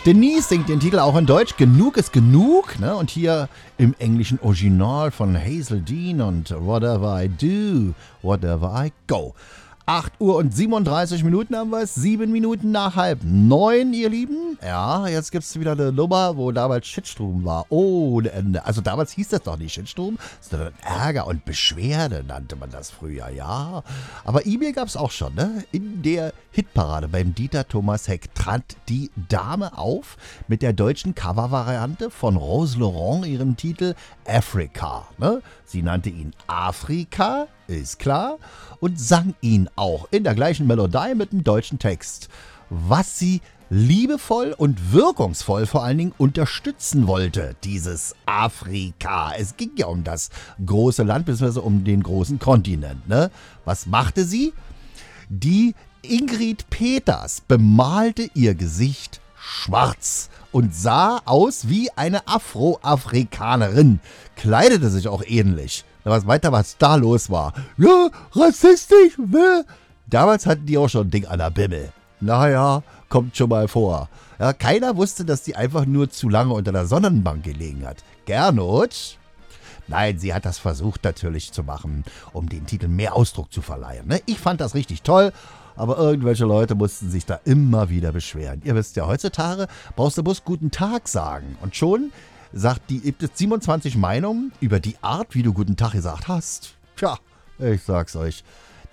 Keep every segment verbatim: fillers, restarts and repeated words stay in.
Denise singt den Titel auch in Deutsch. Genug ist genug. Ne? Und hier im englischen Original von Hazel Dean und Whatever I Do, Whatever I Go. acht Uhr und siebenunddreißig Minuten haben wir es. sieben Minuten nach halb neun, ihr Lieben. Ja, jetzt gibt es wieder eine Nummer, wo damals Shitstorm war. Ohne Ende. Also damals hieß das doch nicht Shitstorm, sondern Ärger und Beschwerde nannte man das früher, ja. Aber E-Mail gab es auch schon, ne? In der Hitparade beim Dieter Thomas Heck trat die Dame auf mit der deutschen Covervariante von Rose Laurent, ihrem Titel Africa, ne? Sie nannte ihn Afrika, ist klar, und sang ihn auch in der gleichen Melodie mit dem deutschen Text, was sie liebevoll und wirkungsvoll vor allen Dingen unterstützen wollte, dieses Afrika. Es ging ja um das große Land, beziehungsweise um den großen Kontinent, ne? Was machte sie? Die Ingrid Peters bemalte ihr Gesicht schwarz und sah aus wie eine Afro-Afrikanerin, kleidete sich auch ähnlich. Was weiter, was da los war. Ja, rassistisch, ne? Damals hatten die auch schon ein Ding an der Bimmel. Naja, kommt schon mal vor. Ja, keiner wusste, dass die einfach nur zu lange unter der Sonnenbank gelegen hat. Gernot? Nein, sie hat das versucht natürlich zu machen, um den Titel mehr Ausdruck zu verleihen. Ne? Ich fand das richtig toll, aber irgendwelche Leute mussten sich da immer wieder beschweren. Ihr wisst ja, heutzutage brauchst du bloß guten Tag sagen. Und schon sagt die, gibt es siebenundzwanzig Meinungen über die Art, wie du guten Tag gesagt hast. Tja, ich sag's euch.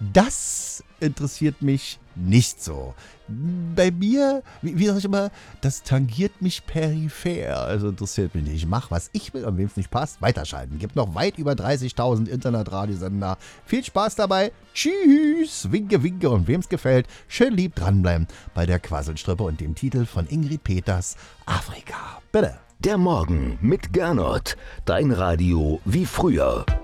Das interessiert mich nicht so. Bei mir, wie, wie sag ich immer, das tangiert mich peripher. Also interessiert mich nicht. Ich mach, was ich will und wem es nicht passt, weiterschalten. Gibt noch weit über dreißigtausend Internetradiosender. Viel Spaß dabei. Tschüss. Winke, winke und wem es gefällt, schön lieb dranbleiben bei der Quasselstrippe und dem Titel von Ingrid Peters Afrika. Bitte. Der Morgen mit Gernot. Dein Radio wie früher.